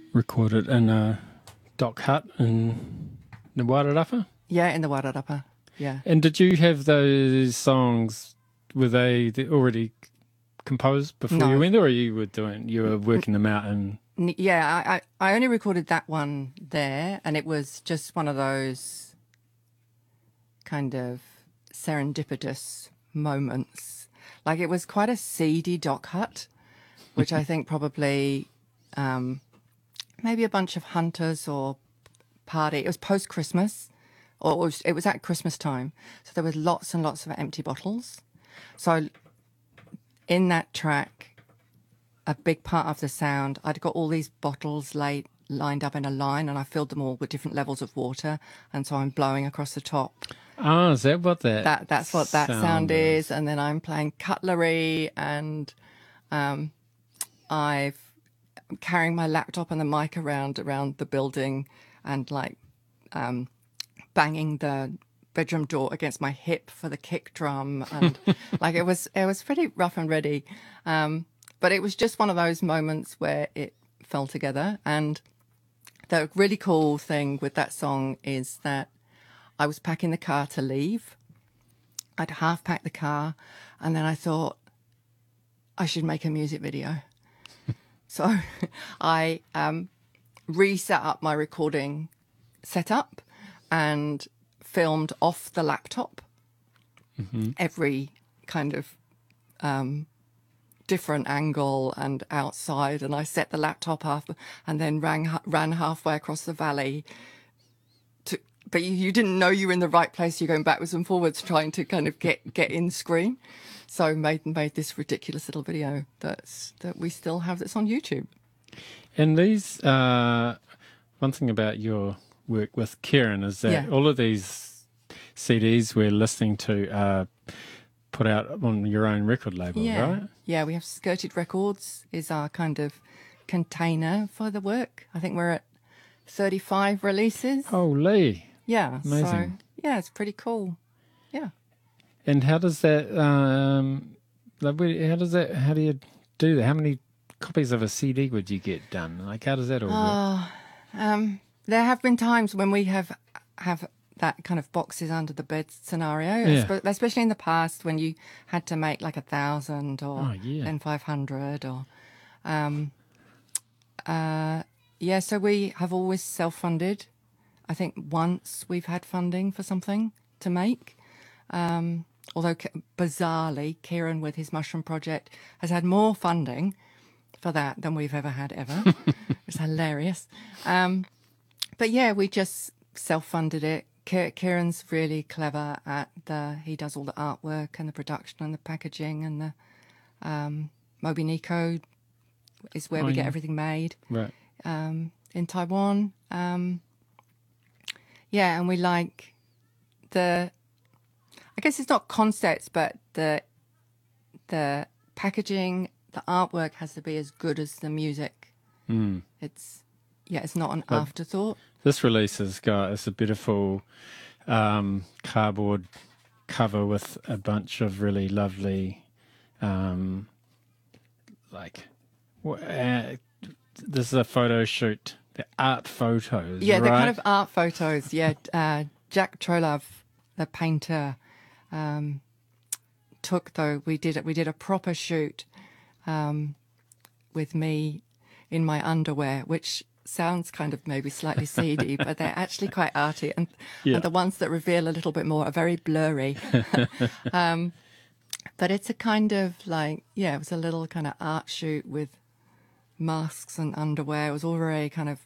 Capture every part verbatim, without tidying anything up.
recorded in a dock hut in the Wairarapa. Yeah, in the Wairarapa. Yeah. And did you have those songs, were they already composed before No. you went, or you were doing, you were working them out? And N- Yeah, I, I, I only recorded that one there, and it was just one of those kind of serendipitous moments. Like, it was quite a seedy dock hut, which I think probably um, maybe a bunch of hunters or party. It was post-Christmas, or it was, it was at Christmas time. So there was lots and lots of empty bottles. So in that track, a big part of the sound, I'd got all these bottles laid, lined up in a line, and I filled them all with different levels of water. And so I'm blowing across the top. oh, is that what that That That's what that sound, sound is. is? And then I'm playing cutlery, and um, I've I'm carrying my laptop and the mic around around the building, and like um, banging the bedroom door against my hip for the kick drum, and like it was it was pretty rough and ready, um, but it was just one of those moments where it fell together. And the really cool thing with that song is that I was packing the car to leave. I'd half packed the car, and then I thought I should make a music video. So I um, reset up my recording setup and filmed off the laptop Mm-hmm. every kind of um, different angle and outside. And I set the laptop up and then ran, ran halfway across the valley. To, but you, you didn't know you were in the right place. You're going backwards and forwards trying to kind of get, get in screen. So made made this ridiculous little video that's that we still have that's on YouTube. And these, uh, one thing about your work with Kieran is that Yeah. all of these C Ds we're listening to are put out on your own record label, Yeah, right? yeah. We have Skirted Records is our kind of container for the work. I think we're at thirty-five releases. Holy. Yeah, so amazing. yeah, it's pretty cool. Yeah. And how does that, um, like, where- how does that, how do you do that? How many copies of a C D would you get done? Like, how does that all work? Oh, um, there have been times when we have have that kind of boxes under the bed scenario, Yeah. espe- especially in the past when you had to make like a thousand or Oh, yeah. then five hundred or, um, uh, yeah. So we have always self-funded. I think once we've had funding for something to make. Um, although K- bizarrely, Kieran with his mushroom project has had more funding for that than we've ever had ever. It's hilarious. Um, but yeah, we just self-funded it. Ki- Kieran's really clever at the, he does all the artwork and the production and the packaging, and the um, Moby Nico is where Oh, we get yeah. everything made Right. um, in Taiwan. Um, yeah, and we like the, I guess it's not concepts, but the the packaging, the artwork has to be as good as the music. Mm. It's yeah, it's not an But- afterthought. This release has got, it's a beautiful um, cardboard cover with a bunch of really lovely, um, like, wh- uh, this is a photo shoot, the art photos, Yeah, right? the kind of art photos. Yeah, uh, Jack Trolove, the painter, um, took though we did it. We did a proper shoot um, with me in my underwear, which sounds kind of maybe slightly seedy, but they're actually quite arty, and, Yeah. and the ones that reveal a little bit more are very blurry. um, but it's a kind of like yeah, it was a little kind of art shoot with masks and underwear. It was all very kind of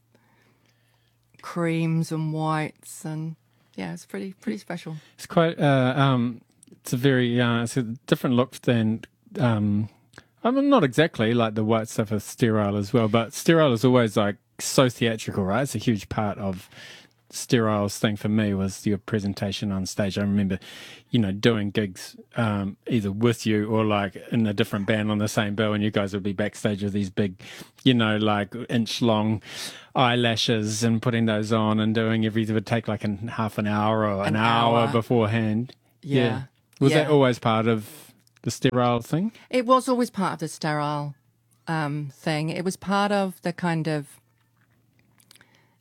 creams and whites, and yeah, it's pretty pretty special. It's quite, uh, um, it's a very, uh, it's a different look than, um, I mean, not exactly like the white stuff of Sterile as well, but Sterile is always like so theatrical, right? It's a huge part of Sterile's thing for me was your presentation on stage. I remember, you know, doing gigs um, either with you or like in a different band on the same bill, and you guys would be backstage with these big, you know, like inch long eyelashes and putting those on and doing everything would take like an, half an hour or an, An hour, hour. beforehand. Yeah. Was Yeah. that always part of the Sterile thing? It was always part of the sterile um, thing. It was part of the kind of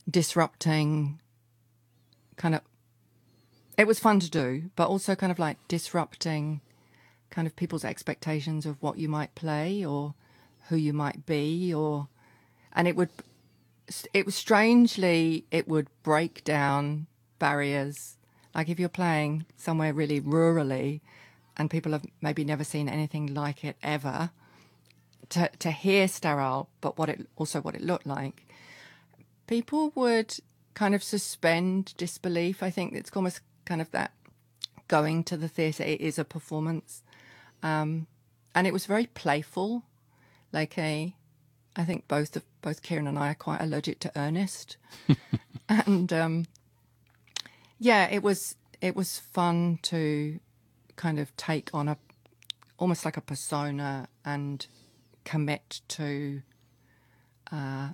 disrupting kind of, it was fun to do, but also kind of like disrupting kind of people's expectations of what you might play or who you might be, or, and it would, it was strangely, it would break down barriers. Like if you're playing somewhere really rurally and people have maybe never seen anything like it ever, to, to hear Sterile, but what it, also what it looked like, people would kind of suspend disbelief. I think it's almost kind of that going to the theatre, it is a performance. Um, and it was very playful. Like a, I think both of, both Kieran and I are quite allergic to earnest. and um, yeah, it was it was fun to kind of take on a, almost like a persona and commit to uh,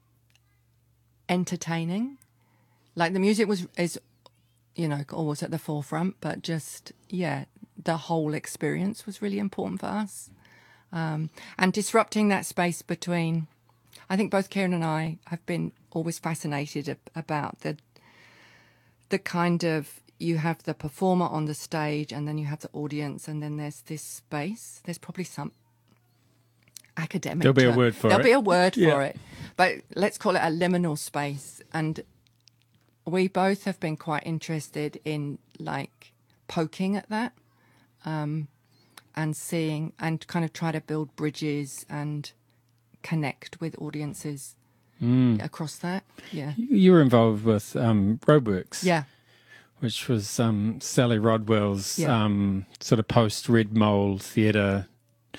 entertaining. Like the music was is, you know, always at the forefront, but just yeah, the whole experience was really important for us. Um, and disrupting that space between, I think both Kieran and I have been always fascinated ab- about the the kind of, you have the performer on the stage and then you have the audience and then there's this space. There's probably some academic There'll be a term. word for There'll it. be a word Yeah. for it. But let's call it a liminal space. And we both have been quite interested in like poking at that. Um, and seeing and kind of try to build bridges and connect with audiences Mm. across that. Yeah. You were involved with um, Roadworks, Yeah. which was um, Sally Rodwell's Yeah. um, sort of post-Red Mole theatre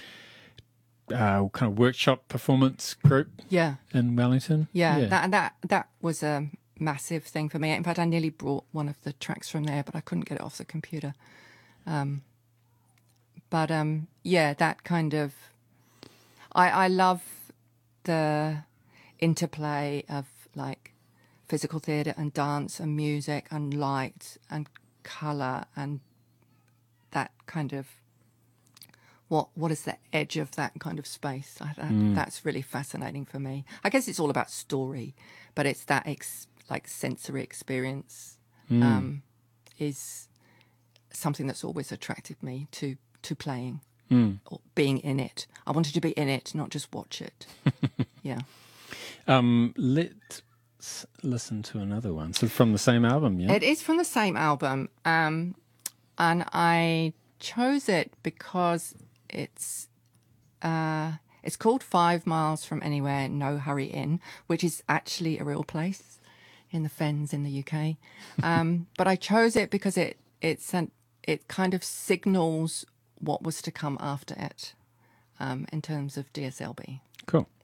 uh, kind of workshop performance group Yeah. in Wellington. Yeah. That, that, that was a massive thing for me. In fact, I nearly brought one of the tracks from there, but I couldn't get it off the computer. Um, but um, yeah, that kind of, I, I love the interplay of like physical theatre and dance and music and light and colour and that kind of, what what is the edge of that kind of space? I, that, Mm. That's really fascinating for me. I guess it's all about story, but it's that ex, like sensory experience Mm. um, is something that's always attracted me to to playing Mm. or being in it. I wanted to be in it, not just watch it. Yeah. Um, let's listen to another one. So from the same album, yeah? It is from the same album, um, and I chose it because it's uh, it's called Five Miles from Anywhere, No Hurry In, which is actually a real place in the Fens in the U K. Um, but I chose it because it it's an, it kind of signals what was to come after it um, in terms of D S L B. Cool.